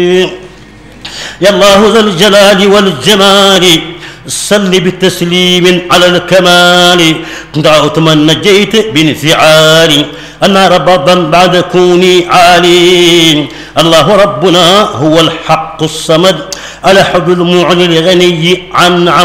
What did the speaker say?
يا الله ذا الجلال والجمال صل بتسليم على الكمال. دعوت من نجيت بانفعالي أنا ربضا بعد كوني عالي. الله ربنا هو الحق الصمد الأحد المعلي الغني عن